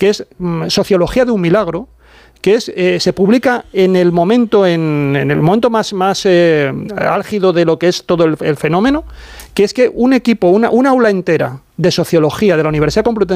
que es Sociología de un milagro, que se publica en el momento más álgido de lo que es todo el fenómeno, que es que un equipo, una aula entera de sociología de la Universidad Complutense